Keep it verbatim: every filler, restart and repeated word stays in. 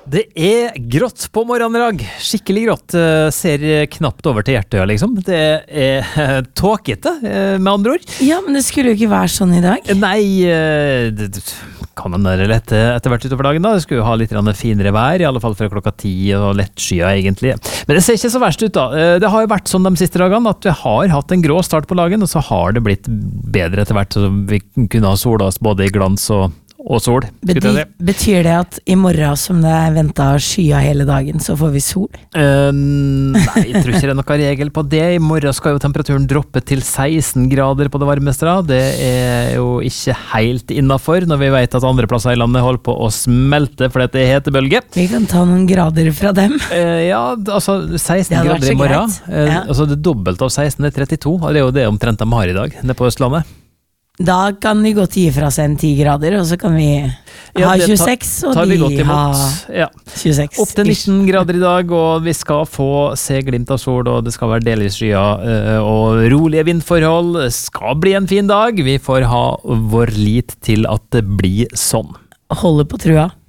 Det er grått på morgenen i dag. Skikkelig grått. Ser knapt over til hjertet, liksom. Det er tåkete, med andre ord. Ja, men det skulle jo ikke være sånn i dag. Nei, det kan man lette etter hvert utover dagen da. Det skulle jo ha litt finere vær, i alle fall fra klokka ti og lettskya egentlig. Men det ser ikke så verst ut da. Det har jo vært sånn de siste dagene at vi har hatt en grå start på dagen, og så har det blitt bedre etter hvert, så vi kunne ha sola oss både i glans og og sol. Bety, betyr det at i morgen som det er ventet skya hele dagen, så får vi sol? Uh, nei, jeg tror ikke det er noen regel på det. I morgen skal jo temperaturen droppe til seksten grader på det varmeste. Det er jo ikke helt innenfor, når vi vet at andre plasser i landet holder på å smelte fordi det er hetebølge. Vi kan ta noen grader fra dem. Uh, ja, altså seksten grader i morgen. Uh, ja. Altså det dobbelte av seksten er trettito, og det er jo det omtrent de har i dag, nede på Østlandet. Da kan vi godt gi fra seg en ti grader, og så kan vi ja, ha tjueseks, og de ha ja. tjueseks. Opp til nitten grader i dag, og vi skal få se glimt av sol, og det skal være delvis skya og rolige vindforhold. Det skal bli en fin dag. Vi får ha vår lit til at det blir sånn. Holde på trua.